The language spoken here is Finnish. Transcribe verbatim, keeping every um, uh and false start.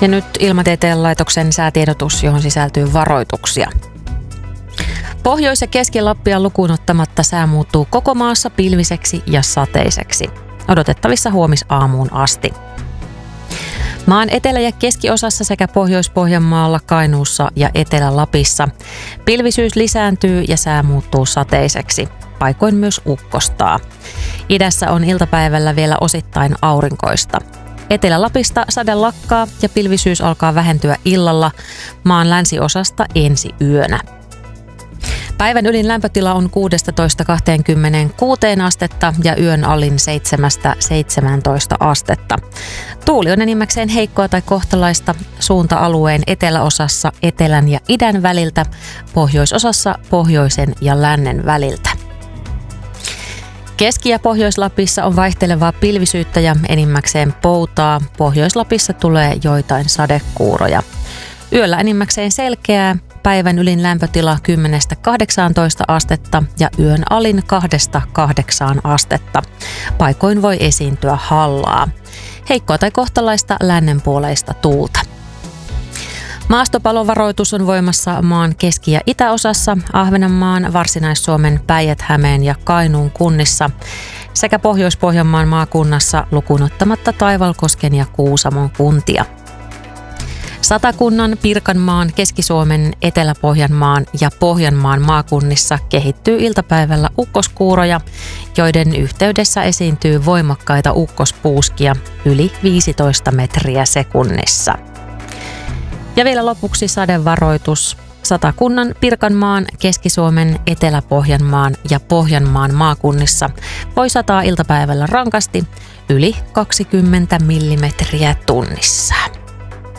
Ja nyt Ilmatieteen laitoksen säätiedotus, johon sisältyy varoituksia. Pohjois- ja Keski-Lappia lukuun ottamatta sää muuttuu koko maassa pilviseksi ja sateiseksi. Odotettavissa huomisaamuun asti. Maan etelä- ja keskiosassa sekä Pohjois-Pohjanmaalla, Kainuussa ja Etelä-Lapissa pilvisyys lisääntyy ja sää muuttuu sateiseksi. Paikoin myös ukkostaa. Idässä on iltapäivällä vielä osittain aurinkoista. Etelä-Lapista sade lakkaa ja pilvisyys alkaa vähentyä illalla maan länsiosasta ensi yönä. Päivän ylin lämpötila on kuusitoista kaksikymmentäkuusi astetta ja yön alin seitsemästä seitsemääntoista astetta. Tuuli on enimmäkseen heikkoa tai kohtalaista suunta-alueen eteläosassa etelän ja idän väliltä, pohjoisosassa pohjoisen ja lännen väliltä. Keski- ja Pohjois-Lapissa on vaihtelevaa pilvisyyttä ja enimmäkseen poutaa. Pohjois-Lapissa tulee joitain sadekuuroja. Yöllä enimmäkseen selkeää. Päivän ylin lämpötila kymmenestä kahdeksaantoista astetta ja yön alin kahdesta kahdeksaan astetta. Paikoin voi esiintyä hallaa. Heikkoa tai kohtalaista lännenpuoleista tuulta. Maastopalovaroitus on voimassa maan keski- ja itäosassa, Ahvenanmaan, Varsinais-Suomen, Päijät-Hämeen ja Kainuun kunnissa sekä Pohjois-Pohjanmaan maakunnassa lukuun ottamatta Taivalkosken ja Kuusamon kuntia. Satakunnan, Pirkanmaan, Keski-Suomen, Etelä-Pohjanmaan ja Pohjanmaan maakunnissa kehittyy iltapäivällä ukkoskuuroja, joiden yhteydessä esiintyy voimakkaita ukkospuuskia yli viisitoista metriä sekunnissa. Ja vielä lopuksi sadevaroitus. Satakunnan, Pirkanmaan, Keski-Suomen, Etelä-Pohjanmaan ja Pohjanmaan maakunnissa voi sataa iltapäivällä rankasti yli kaksikymmentä millimetriä tunnissa.